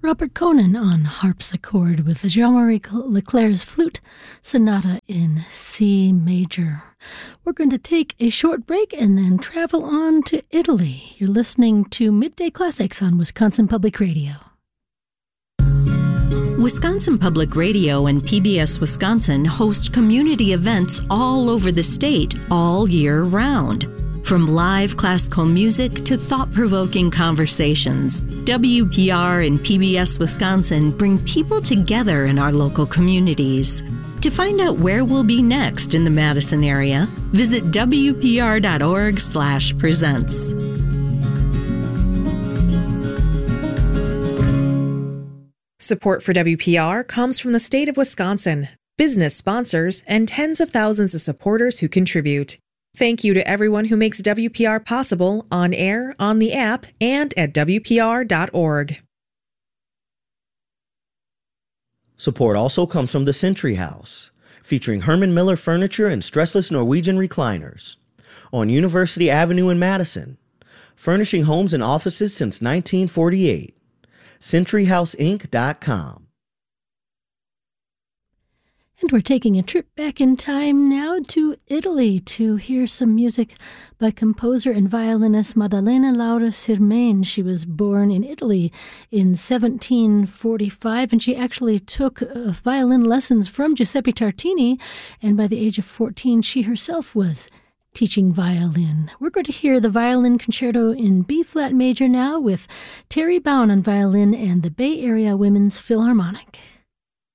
Robert Conen on harpsichord with Jean-Marie Leclerc's flute sonata in C major. We're going to take a short break and then travel on to Italy. You're listening to Midday Classics on Wisconsin Public Radio. Wisconsin Public Radio and PBS Wisconsin host community events all over the state all year round. From live classical music to thought-provoking conversations, WPR and PBS Wisconsin bring people together in our local communities. To find out where we'll be next in the Madison area, visit wpr.org/presents. Support for WPR comes from the state of Wisconsin, business sponsors, and tens of thousands of supporters who contribute. Thank you to everyone who makes WPR possible on air, on the app, and at WPR.org. Support also comes from the Century House, featuring Herman Miller furniture and stressless Norwegian recliners. On University Avenue in Madison, furnishing homes and offices since 1948. CenturyHouseInc.com. And we're taking a trip back in time now to Italy to hear some music by composer and violinist Maddalena Laura Sirmen. She was born in Italy in 1745, and she actually took violin lessons from Giuseppe Tartini, and by the age of 14, she herself was teaching violin. We're going to hear the Violin Concerto in B-flat major now with Terry Bown on violin and the Bay Area Women's Philharmonic.